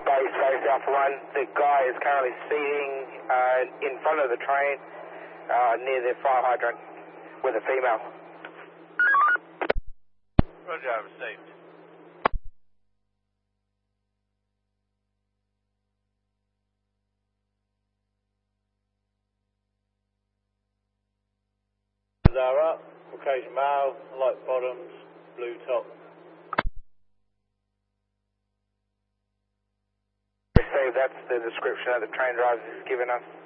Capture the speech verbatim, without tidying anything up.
Base, base Alpha one. The guy is currently seating uh, in front of the train uh, near the fire hydrant with a female. Roger, I received. Zara, Caucasian male, light bottoms, blue top. Received, that's the description that the train driver has given us.